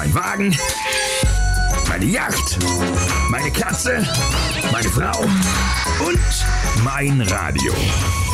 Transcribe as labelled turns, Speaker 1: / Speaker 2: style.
Speaker 1: mein Wagen, meine Yacht, meine Katze, meine Frau und mein Radio.